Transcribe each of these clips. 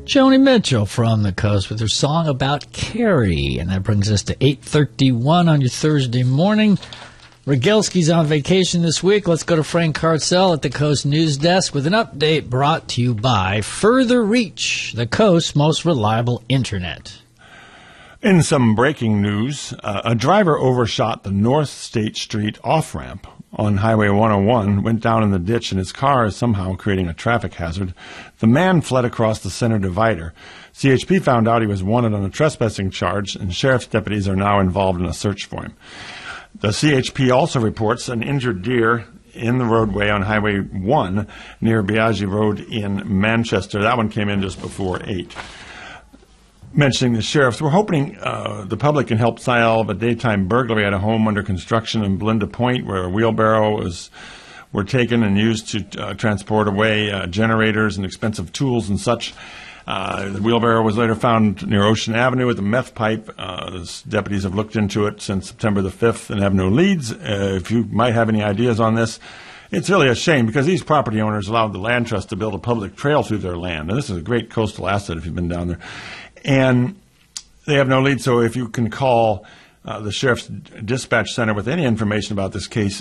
Joni Mitchell from the coast with her song about Carrie. And that brings us to 8:31 on your Thursday morning. Rogelski's on vacation this week. Let's go to Frank Hartzell at the Coast News Desk with an update brought to you by Further Reach, the Coast's most reliable internet. In some breaking news, a driver overshot the North State Street off-ramp on Highway 101, went down in the ditch, and his car is somehow creating a traffic hazard. The man fled across the center divider. CHP found out he was wanted on a trespassing charge, and sheriff's deputies are now involved in a search for him. The CHP also reports an injured deer in the roadway on Highway 1 near Biagi Road in Manchester. That one came in just before 8. Mentioning the sheriffs, we're hoping the public can help solve a daytime burglary at a home under construction in Belinda Point, where a wheelbarrow were taken and used to transport away generators and expensive tools and such. The wheelbarrow was later found near Ocean Avenue with a meth pipe. Deputies have looked into it since September the 5th and have no leads. If you might have any ideas on this, it's really a shame because these property owners allowed the land trust to build a public trail through their land. And this is a great coastal asset if you've been down there. And they have no lead, so if you can call the Sheriff's Dispatch Center with any information about this case,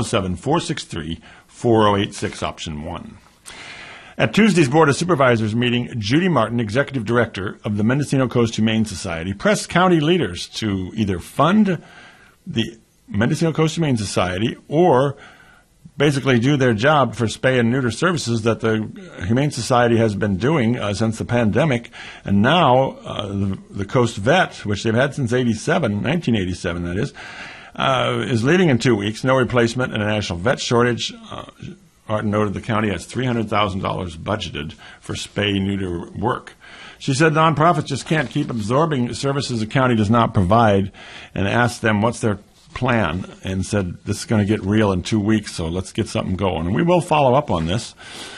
707-463-4086, option 1. At Tuesday's Board of Supervisors meeting, Judy Martin, Executive Director of the Mendocino Coast Humane Society, pressed county leaders to either fund the Mendocino Coast Humane Society or basically do their job for spay and neuter services that the Humane Society has been doing since the pandemic. And now the Coast Vet, which they've had since 1987 that is leaving in 2 weeks. No replacement and a national vet shortage. Martin noted the county has $300,000 budgeted for spay-neuter work. She said nonprofits just can't keep absorbing services the county does not provide, and asked them what's their plan, and said this is going to get real in 2 weeks, so let's get something going. And we will follow up on this.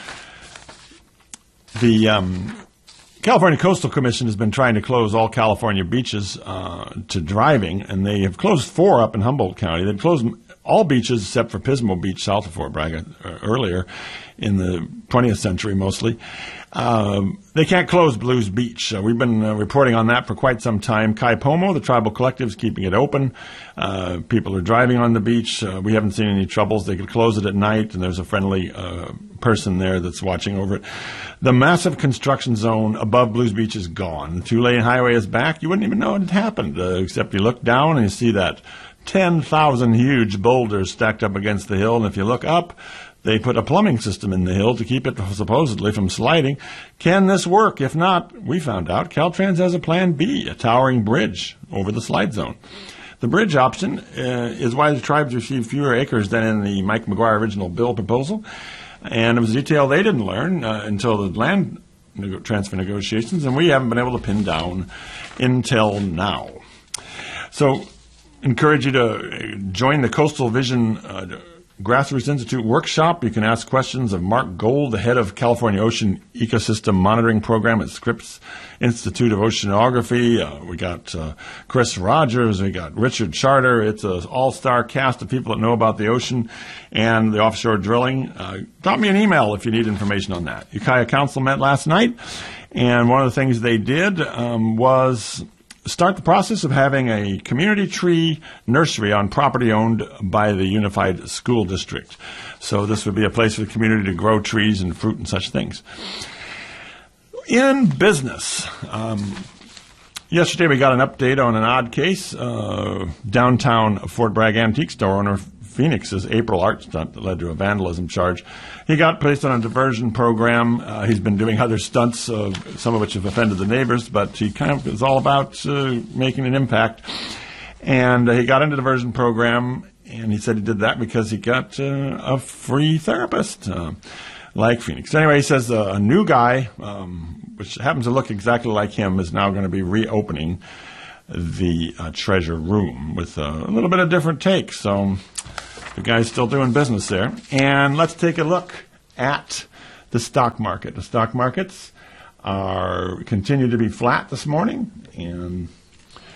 The California Coastal Commission has been trying to close all California beaches to driving, and they have closed 4 up in Humboldt County. They've closed all beaches except for Pismo Beach south of Fort Bragg earlier in the 20th century mostly. They can't close Blues Beach. We've been reporting on that for quite some time. Kai Pomo, the tribal collective, is keeping it open. People are driving on the beach. We haven't seen any troubles. They could close it at night, and there's a friendly person there that's watching over it. The massive construction zone above Blues Beach is gone. The 2-lane highway is back. You wouldn't even know it had happened, except you look down and you see that 10,000 huge boulders stacked up against the hill, and if you look up, they put a plumbing system in the hill to keep it supposedly from sliding. Can this work? If not, we found out Caltrans has a plan B, a towering bridge over the slide zone. The bridge option is why the tribes received fewer acres than in the Mike McGuire original bill proposal, and it was a detail they didn't learn until the land transfer negotiations, and we haven't been able to pin down until now. So encourage you to join the Coastal Vision Grassroots Institute workshop. You can ask questions of Mark Gold, the head of California Ocean Ecosystem Monitoring Program at Scripps Institute of Oceanography. We got Chris Rogers. We got Richard Charter. It's an all-star cast of people that know about the ocean and the offshore drilling. Drop me an email if you need information on that. Ukiah Council met last night, and one of the things they did was start the process of having a community tree nursery on property owned by the Unified School District. So this would be a place for the community to grow trees and fruit and such things. In business, yesterday we got an update on an odd case. Downtown Fort Bragg antique store owner Phoenix's April art stunt that led to a vandalism charge. He got placed on a diversion program. He's been doing other stunts, some of which have offended the neighbors, but he kind of is all about making an impact. And he got into the diversion program, and he said he did that because he got a free therapist like Phoenix. Anyway, he says a new guy, which happens to look exactly like him, is now going to be reopening the treasure room with a little bit of different take. So the guy's still doing business there. And let's take a look at the stock market. The stock markets continue to be flat this morning, and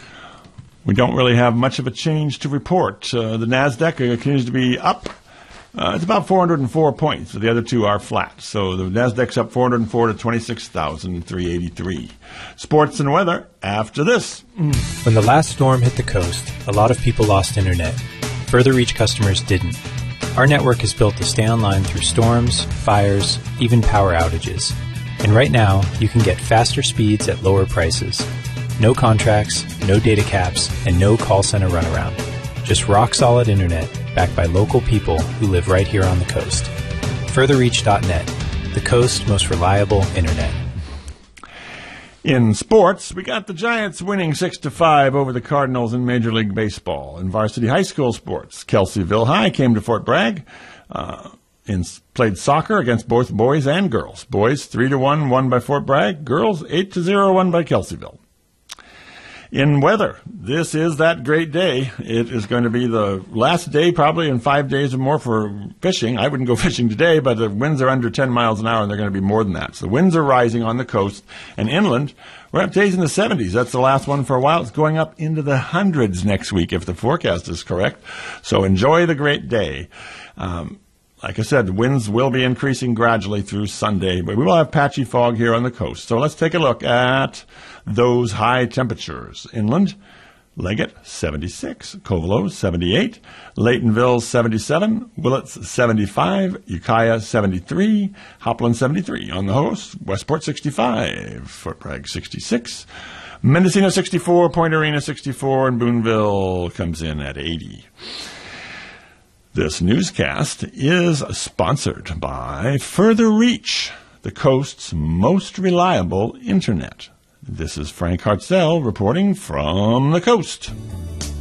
we don't really have much of a change to report. The NASDAQ continues to be up It's about 404 points. So the other two are flat. So the Nasdaq's up 404 to 26,383. Sports and weather after this. When the last storm hit the coast, a lot of people lost internet. Further Reach customers didn't. Our network is built to stay online through storms, fires, even power outages. And right now, you can get faster speeds at lower prices. No contracts, no data caps, and no call center runaround. Just rock-solid internet backed by local people who live right here on the coast. Furtherreach.net, the coast's most reliable internet. In sports, we got the Giants winning 6-5 over the Cardinals in Major League Baseball. In varsity high school sports, Kelseyville High came to Fort Bragg played soccer against both boys and girls. Boys 3-1 won by Fort Bragg. Girls 8-0 won by Kelseyville. In weather, this is that great day. It is going to be the last day probably in 5 days or more for fishing. I wouldn't go fishing today, but the winds are under 10 miles an hour, and they're going to be more than that. So the winds are rising on the coast and inland. We're up days in the 70s. That's the last one for a while. It's going up into the hundreds next week if the forecast is correct. So enjoy the great day. Like I said, the winds will be increasing gradually through Sunday, but we will have patchy fog here on the coast. So let's take a look at those high temperatures. Inland, Leggett, 76. Covelo, 78. Laytonville, 77. Willits, 75. Ukiah, 73. Hopland, 73. On the host, Westport, 65. Fort Bragg, 66. Mendocino, 64. Point Arena, 64. And Boonville comes in at 80. This newscast is sponsored by Further Reach, the coast's most reliable internet. This is Frank Hartzell reporting from the coast.